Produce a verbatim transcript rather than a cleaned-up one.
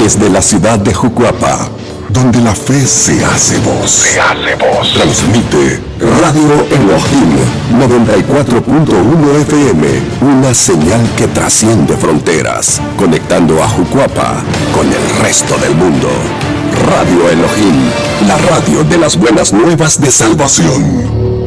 Desde la ciudad de Jucuapa, donde la fe se hace voz. Se hace voz. Transmite Radio Elohim noventa y cuatro punto uno F M, una señal que trasciende fronteras, conectando a Jucuapa con el resto del mundo. Radio Elohim, la radio de las buenas nuevas de salvación.